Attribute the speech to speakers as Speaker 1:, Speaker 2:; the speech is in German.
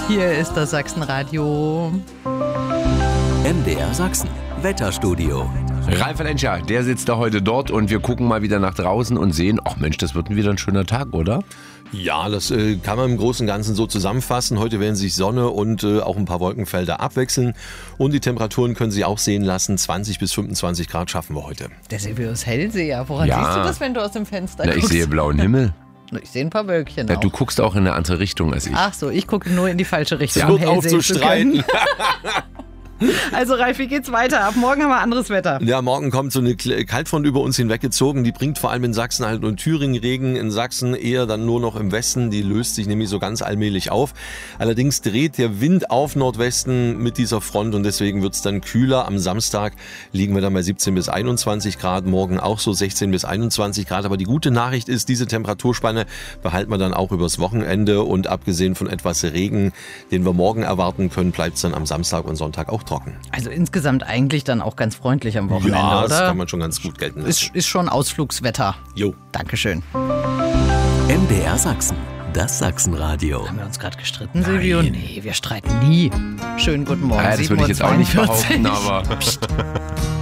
Speaker 1: Hier ist das Sachsenradio.
Speaker 2: MDR Sachsen, Wetterstudio.
Speaker 3: Ralf Lenscher, der sitzt da heute dort und wir gucken mal wieder nach draußen und sehen, ach Mensch, das wird wieder ein schöner Tag, oder?
Speaker 4: Ja, das kann man im Großen und Ganzen so zusammenfassen. Heute werden sich Sonne und auch ein paar Wolkenfelder abwechseln. Und die Temperaturen können sich auch sehen lassen. 20 bis 25 Grad schaffen wir heute.
Speaker 1: Der Silvius Hellseher, woran siehst du das, wenn du aus dem Fenster guckst?
Speaker 3: Ich sehe blauen Himmel.
Speaker 1: Ich sehe ein paar Wölkchen
Speaker 3: Ja,
Speaker 1: auch.
Speaker 3: du guckst auch in eine andere Richtung als ich.
Speaker 1: Ach so, ich gucke nur in die falsche Richtung.
Speaker 4: Es
Speaker 1: um
Speaker 4: wird auch
Speaker 1: hell sehen
Speaker 4: zu
Speaker 1: zu können.
Speaker 4: streiten.
Speaker 1: Also Ralf, wie geht's weiter? Ab morgen haben wir anderes Wetter.
Speaker 4: Ja, morgen kommt so eine Kaltfront über uns hinweggezogen. Die bringt vor allem in Sachsen halt und Thüringen Regen. In Sachsen eher dann nur noch im Westen. Die löst sich nämlich so ganz allmählich auf. Allerdings dreht der Wind auf Nordwesten mit dieser Front und deswegen wird's dann kühler. Am Samstag liegen wir dann bei 17 bis 21 Grad. Morgen auch so 16 bis 21 Grad. Aber die gute Nachricht ist, diese Temperaturspanne behalten wir dann auch übers Wochenende. Und abgesehen von etwas Regen, den wir morgen erwarten können, bleibt's dann am Samstag und Sonntag auch trocken.
Speaker 1: Also insgesamt eigentlich dann auch ganz freundlich am Wochenende,
Speaker 4: Ja,
Speaker 1: oder?
Speaker 4: das kann man schon ganz gut gelten lassen.
Speaker 1: Ist schon Ausflugswetter.
Speaker 4: Jo.
Speaker 1: Dankeschön.
Speaker 2: MDR Sachsen, das Sachsenradio.
Speaker 1: Haben wir uns gerade gestritten, Silvio? Nee, wir streiten nie. Schönen guten Morgen.
Speaker 3: Das würde ich jetzt auch nicht
Speaker 1: 7:42.
Speaker 3: behaupten, aber...